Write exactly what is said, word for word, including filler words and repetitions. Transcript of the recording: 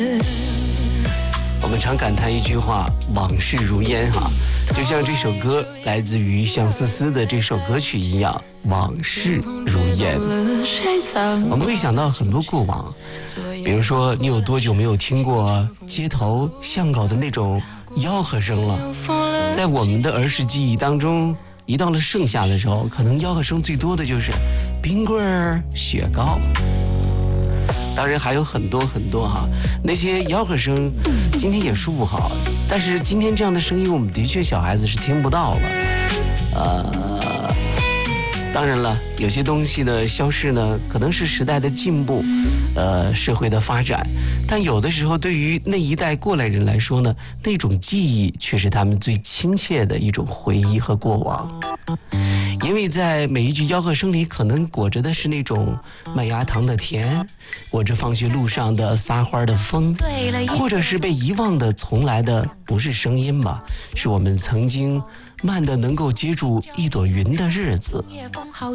我们常感叹一句话，往事如烟哈，就像这首歌来自于相思思的这首歌曲一样，往事如烟。我们会想到很多过往，比如说你有多久没有听过街头巷口的那种吆喝声了？在我们的儿时记忆当中，一到了盛夏的时候，可能吆喝声最多的就是冰棍儿、雪糕。当然还有很多很多哈，那些吆喝声今天也说不好，但是今天这样的声音我们的确小孩子是听不到了。呃，当然了，有些东西的消逝呢，可能是时代的进步，呃，社会的发展，但有的时候对于那一代过来人来说呢，那种记忆却是他们最亲切的一种回忆和过往。因为在每一句吆喝声里，可能裹着的是那种麦芽糖的甜，裹着放学路上的撒欢的风，或者是被遗忘的从来的不是声音吧，是我们曾经慢的能够接住一朵云的日子。